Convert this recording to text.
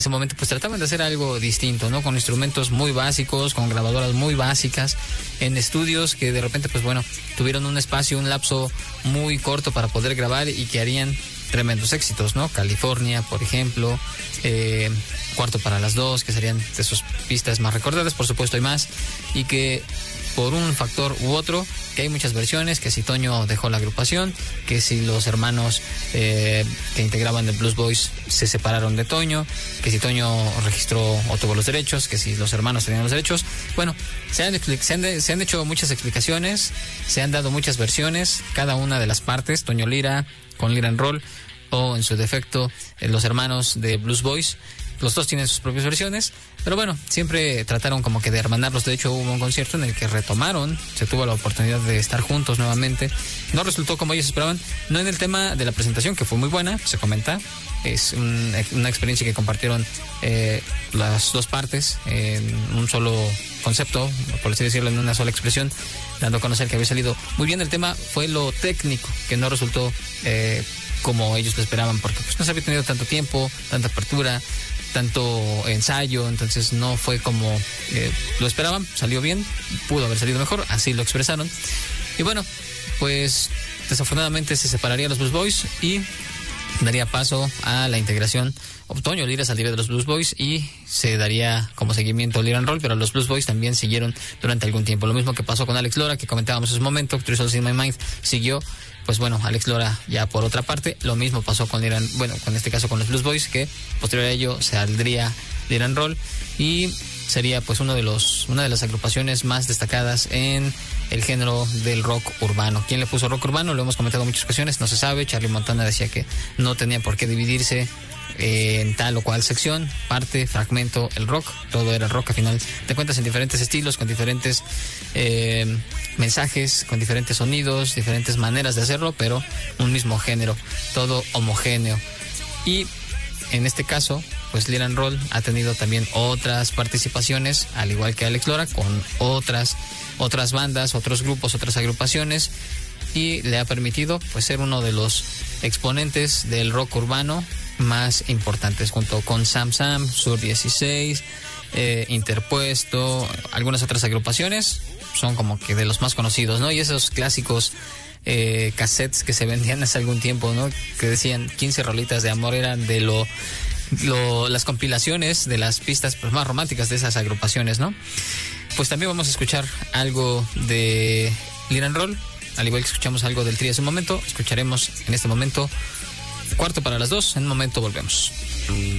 ese momento pues trataban de hacer algo distinto, ¿no? Con instrumentos muy básicos, con grabadoras muy básicas, en estudios que de repente pues bueno, tuvieron un espacio, un lapso muy corto para poder grabar y que harían tremendos éxitos, ¿no? California, por ejemplo, Cuarto para las Dos, que serían de sus pistas más recordadas, por supuesto hay más, y que por un factor u otro, que hay muchas versiones, que si Toño dejó la agrupación, que si los hermanos que integraban The Blues Boys se separaron de Toño, que si Toño registró o tuvo los derechos, que si los hermanos tenían los derechos. Bueno, se han hecho muchas explicaciones, se han dado muchas versiones, cada una de las partes, Toño Lira con Lira and Roll, o en su defecto los hermanos de Blues Boys. Los dos tienen sus propias versiones, pero bueno, siempre trataron como que de hermanarlos. De hecho, hubo un concierto en el que retomaron, se tuvo la oportunidad de estar juntos nuevamente. No resultó como ellos esperaban, no en el tema de la presentación, que fue muy buena, se comenta. Es una experiencia que compartieron las dos partes en un solo concepto, por así decirlo, en una sola expresión, dando a conocer que había salido muy bien. El tema fue lo técnico, que no resultó como ellos lo esperaban, porque pues no se había tenido tanto tiempo, tanta apertura, tanto ensayo, entonces no fue como lo esperaban. Salió bien, pudo haber salido mejor, así lo expresaron. Y bueno, pues desafortunadamente se separarían los Blues Boys y daría paso a la integración. Toño Lira saldría de los Blues Boys y se daría como seguimiento Lira and Roll, pero los Blues Boys también siguieron durante algún tiempo. Lo mismo que pasó con Alex Lora, que comentábamos en su momento, Three Souls in My Mind siguió. Pues bueno, Alex Lora ya por otra parte. Lo mismo pasó con Lira, bueno, con este caso con los Blues Boys, que posterior a ello saldría Lira and Roll y sería pues una de las agrupaciones más destacadas en el género del rock urbano. ¿Quién le puso rock urbano? Lo hemos comentado en muchas ocasiones, no se sabe. Charlie Montana decía que no tenía por qué dividirse en tal o cual sección, parte, fragmento, el rock, todo era rock a final de cuentas, en diferentes estilos, con diferentes mensajes, con diferentes sonidos, diferentes maneras de hacerlo, pero un mismo género, todo homogéneo. Y en este caso, pues Lira and Roll ha tenido también otras participaciones, al igual que Alex Lora, con otras bandas, otros grupos, otras agrupaciones, y le ha permitido pues ser uno de los exponentes del rock urbano más importantes, junto con Sam Sam, Sur 16, Interpuesto, algunas otras agrupaciones, son como que de los más conocidos, ¿no? Y esos clásicos cassettes que se vendían hace algún tiempo, ¿no? Que decían 15 rolitas de amor, eran de las compilaciones de las pistas pues, más románticas de esas agrupaciones, ¿no? Pues también vamos a escuchar algo de Lira and Roll, al igual que escuchamos algo del Tri hace un momento. Escucharemos en este momento Cuarto para las Dos. En un momento volvemos.